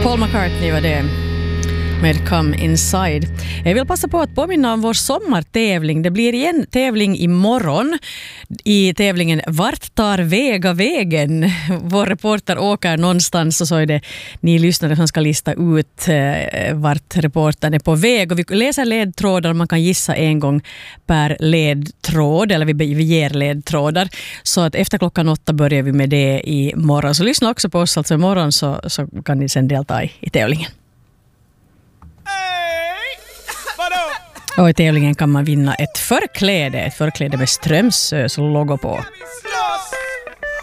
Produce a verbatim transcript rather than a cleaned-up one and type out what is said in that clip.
Paul McCartney var det med Come Inside. Jag vill passa på att påminna om vår sommartävling. Det blir igen tävling imorgon i tävlingen Vart tar Vega vägen? Vår reporter åker någonstans och så är det ni lyssnare som ska lista ut eh, vart reportern är på väg. Och vi läser ledtrådar, man kan gissa en gång per ledtråd, eller vi, vi ger ledtrådar. Så att efter klockan åtta börjar vi med det i morgon. Så lyssna också på oss alltså imorgon så, så kan ni sen delta i, i tävlingen. Och i tävlingen kan man vinna ett förkläde, ett förkläde med Strömsös logo på.